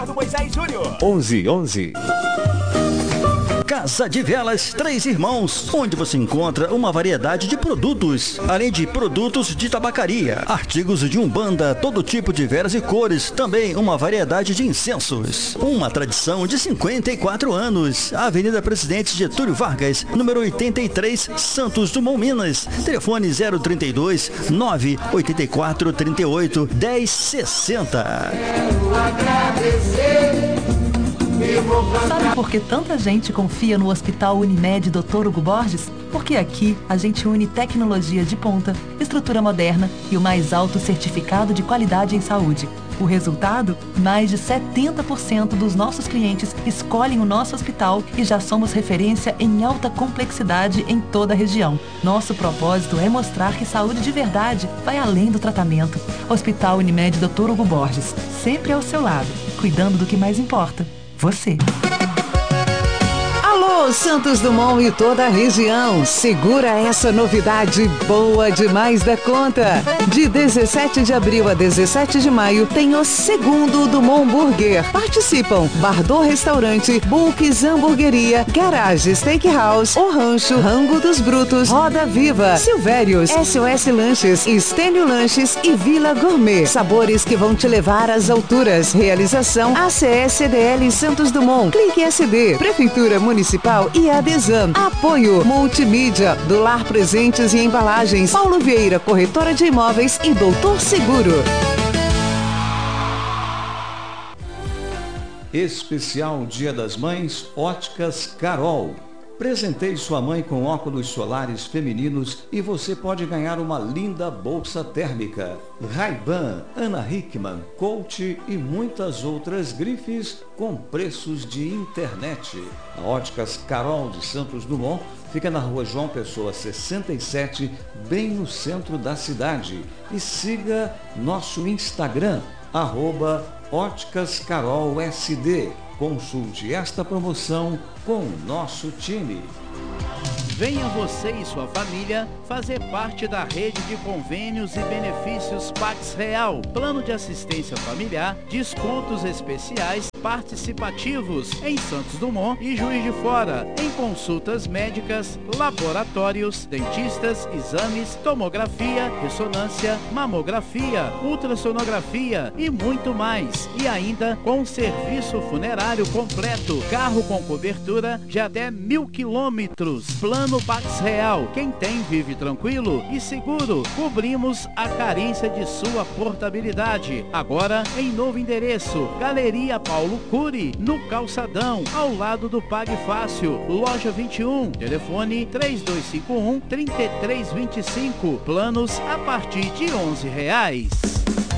Eduardo Moisés Júnior. 1111. Casa de Velas Três Irmãos, onde você encontra uma variedade de produtos, além de produtos de tabacaria, artigos de umbanda, todo tipo de velas e cores, também uma variedade de incensos. Uma tradição de 54 anos. Avenida Presidente Getúlio Vargas, número 83, Santos Dumont, Minas. Telefone 032 984 38 1060. Quero agradecer. Sabe por que tanta gente confia no Hospital Unimed Dr. Hugo Borges? Porque aqui a gente une tecnologia de ponta, estrutura moderna e o mais alto certificado de qualidade em saúde. O resultado? Mais de 70% dos nossos clientes escolhem o nosso hospital e já somos referência em alta complexidade em toda a região. Nosso propósito é mostrar que saúde de verdade vai além do tratamento. Hospital Unimed Dr. Hugo Borges, sempre ao seu lado, cuidando do que mais importa. Você. Alô, Santos Dumont e toda a região. Segura essa novidade boa demais da conta. De 17 de abril a 17 de maio tem o segundo Dumont Burger. Participam Bardot Restaurante, Bulks Hamburgueria, Garage Steakhouse, O Rancho, Rango dos Brutos, Roda Viva, Silvérios, SOS Lanches, Estênio Lanches e Vila Gourmet. Sabores que vão te levar às alturas. Realização ACS-CDL Santos Dumont. Clique SD. Prefeitura Municipal e Adesam. Apoio Multimídia, do Lar Presentes e Embalagens, Paulo Vieira, Corretora de Imóveis e Doutor Seguro. Especial Dia das Mães, Óticas Carol. Presenteie sua mãe com óculos solares femininos e você pode ganhar uma linda bolsa térmica. Ray-Ban, Ana Hickman, Coach e muitas outras grifes com preços de internet. A Óticas Carol de Santos Dumont fica na Rua João Pessoa 67, bem no centro da cidade. E siga nosso Instagram, @óticascarolsd. Consulte esta promoção com o nosso time. Venha você e sua família fazer parte da rede de convênios e benefícios Pax Real. Plano de assistência familiar, descontos especiais participativos em Santos Dumont e Juiz de Fora, em consultas médicas, laboratórios, dentistas, exames, tomografia, ressonância, mamografia, ultrassonografia e muito mais. E ainda com serviço funerário completo, carro com cobertura de até 1000 quilômetros. Plano Pax Real. Quem tem vive tranquilo e seguro. Cobrimos a carência de sua portabilidade. Agora em novo endereço, Galeria Paulo Cury, no Calçadão, ao lado do Pague Fácil, loja 21, telefone 3251-3325, planos a partir de R$11.